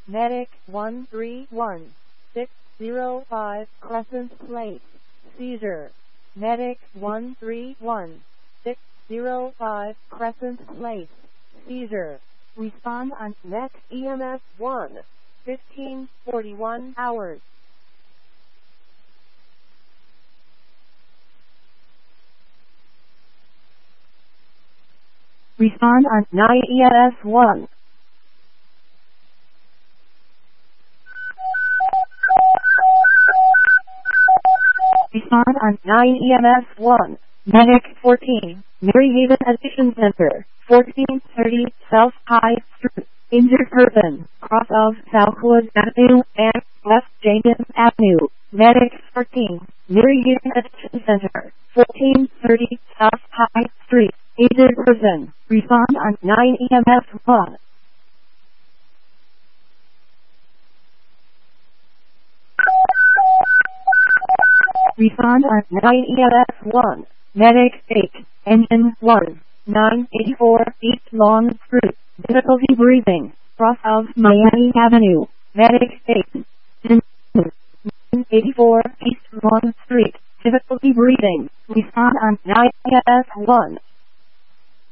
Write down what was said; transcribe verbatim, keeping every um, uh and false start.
Medic one three one six zero five Crescent Place. Seizure. Medic one three one six zero five Crescent Place. Seizure. Respond on next E M S one. fifteen forty-one hours. Respond on nine E M S one. Respond on nine E M S one. Medic fourteen, Maryhaven Addiction Center, fourteen thirty South High Street. Injured person, cross of Southwood Avenue and West James Avenue. Medic fourteen, Maryhaven Addiction Center, fourteen thirty South High Street. Injured person, respond on nine E M S one. Respond on nine E M S one. Medic eight, Engine one, nine eighty-four East Long Street. Difficulty breathing, cross of Miami Avenue. Medic eight, nine eighty-four East Long Street. Difficulty breathing. Respond on nine E M S one.